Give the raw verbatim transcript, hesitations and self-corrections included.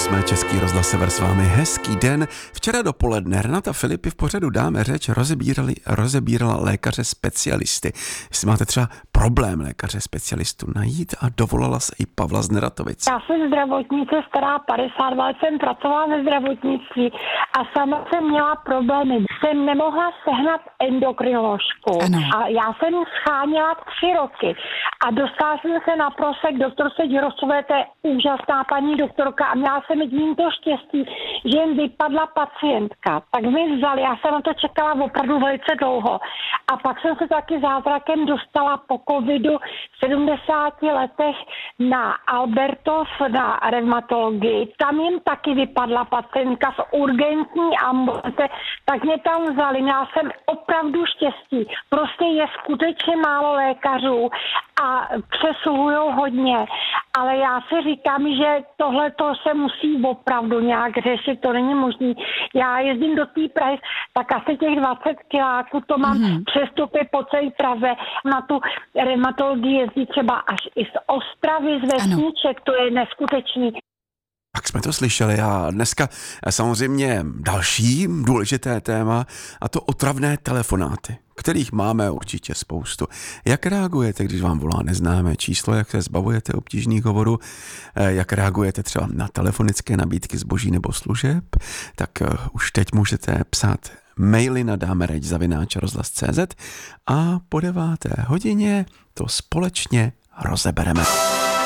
Jsme Český rozhlas Sever s vámi. Hezký den. Včera dopoledne Renata Filipy v pořadu Dáme řeč rozebírali, rozebírala lékaře specialisty. Jestli máte třeba problém lékaře specialistu najít, a dovolala se i Pavla z Neratovic. Já jsem zdravotnice, stará padesát dva let, jsem pracovala ve zdravotnictví a sama jsem měla problémy. Jsem nemohla sehnat endokrinoložku. Ano. A já jsem scháněla tři roky a dostala jsem se na prosek doktorce Děrosové, to je úžasná paní doktorka, a měla jsem jim to štěstí, že jim vypadla pacientka. Tak mi vzali, já jsem na to čekala opravdu velice dlouho. A pak jsem se taky zázrakem dostala po covidu v sedmdesáti letech na Albertov, na revmatologii. Tam jim taky vypadla pacientka z urgentní ambulance, tak mě tam vzali. Měla jsem opravdu štěstí. Prostě je skutečně málo lékařů a přesluhujou hodně. Ale já si říkám, že tohle to se musí opravdu nějak řešit, to není možné. Já jezdím do té Prahy, tak asi těch dvacet kiláků, to mám mm-hmm. přestupy po celé Praze. Na tu revmatologii jezdí třeba až i z Ostravy, z vesniček, to je neskutečný. Tak jsme to slyšeli a dneska samozřejmě další důležité téma, a to otravné telefonáty, kterých máme určitě spoustu. Jak reagujete, když vám volá neznámé číslo, jak se zbavujete obtížných hovorů, jak reagujete třeba na telefonické nabídky zboží nebo služeb, tak už teď můžete psát maily na dámereč zavináč rozhlas tečka cé zet a po deváté hodině to společně rozebereme.